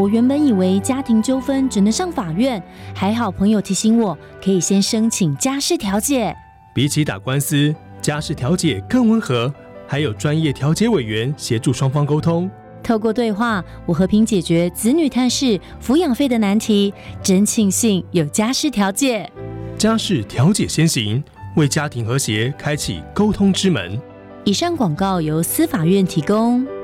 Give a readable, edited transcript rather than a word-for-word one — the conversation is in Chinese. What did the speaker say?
我原本以为家庭纠纷只能上法院，还好朋友提醒我，可以先申请家事调解。 比起打官司，家事调解更温和，还有专业调解委员协助双方沟通。 透过对话，我和平解决子女探视、抚养费的难题，真庆幸有家事调解。 家事调解先行，为家庭和谐开启沟通之门。 以上广告由司法院提供。